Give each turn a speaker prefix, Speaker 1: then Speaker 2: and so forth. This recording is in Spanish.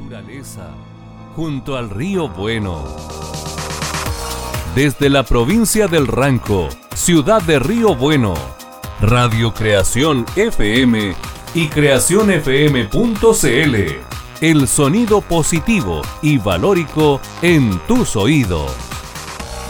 Speaker 1: naturaleza, junto al río Bueno. Desde la provincia del Ranco, ciudad de Río Bueno, Radio Creación FM y creacionfm.cl. El sonido positivo y valórico en tus oídos.